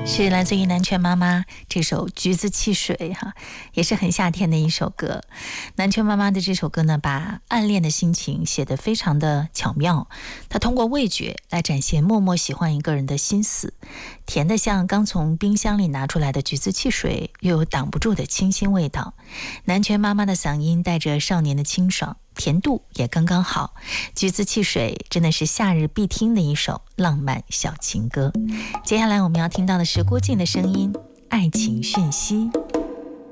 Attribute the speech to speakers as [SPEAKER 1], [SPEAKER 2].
[SPEAKER 1] 是来自于南拳妈妈这首《橘子汽水》哈，也是很夏天的一首歌。南拳妈妈的这首歌呢，把暗恋的心情写得非常的巧妙。她通过味觉来展现默默喜欢一个人的心思，甜得像刚从冰箱里拿出来的橘子汽水，又有挡不住的清新味道。南拳妈妈的嗓音带着少年的清爽，甜度也刚刚好。橘子汽水真的是夏日必听的一首浪漫小情歌。接下来我们要听到的是郭靖的声音，爱情讯息。